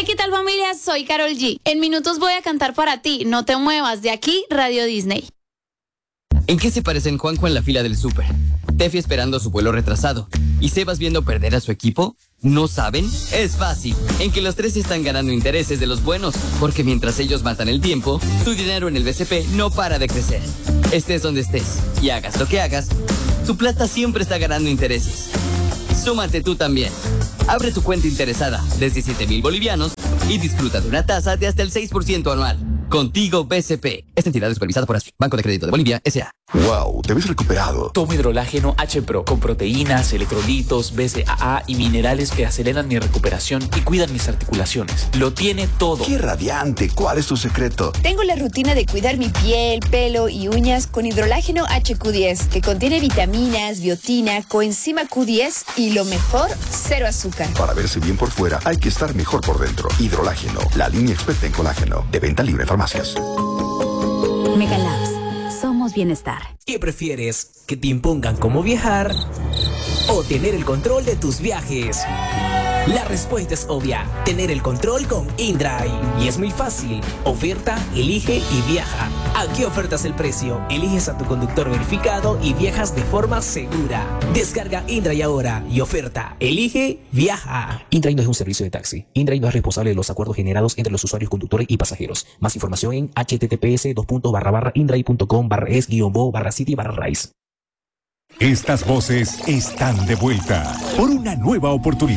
Hey, ¿qué tal, familia? Soy Karol G. En minutos voy a cantar para ti. No te muevas de aquí, Radio Disney. ¿En qué se parecen Juanjo en la fila del súper, Tefi esperando su vuelo retrasado y Sebas viendo perder a su equipo? ¿No saben? Es fácil. En que los tres están ganando intereses de los buenos, porque mientras ellos matan el tiempo, su dinero en el BCP no para de crecer. Estés donde estés y hagas lo que hagas, tu plata siempre está ganando intereses. Súmate tú también. Abre tu cuenta interesada desde 7,000 bolivianos y disfruta de una tasa de hasta el 6% anual. Contigo BCP. Esta entidad es supervisada por ASFI, Banco de Crédito de Bolivia, S.A. Wow, te ves recuperado. Tomo hidrolágeno H-Pro con proteínas, electrolitos, BCAA y minerales que aceleran mi recuperación y cuidan mis articulaciones. Lo tiene todo. ¡Qué radiante! ¿Cuál es tu secreto? Tengo la rutina de cuidar mi piel, pelo y uñas con hidrolágeno HQ10, que contiene vitaminas, biotina, coenzima Q10 y lo mejor, cero azúcar. Para verse bien por fuera, hay que estar mejor por dentro. Hidrolágeno, la línea experta en colágeno. De venta libre en farmacias. Megalabs. Somos bienestar. ¿Qué prefieres? ¿Que te impongan cómo viajar o tener el control de tus viajes? La respuesta es obvia, tener el control con InDrive. Y es muy fácil. Oferta, elige y viaja. ¿A qué ofertas el precio? Eliges a tu conductor verificado y viajas de forma segura. Descarga InDrive ahora y oferta, elige, viaja. InDrive no es un servicio de taxi. InDrive no es responsable de los acuerdos generados entre los usuarios, conductores y pasajeros. Más información en https://indrive.com/es-bo/city/rise. Estas voces están de vuelta por una nueva oportunidad.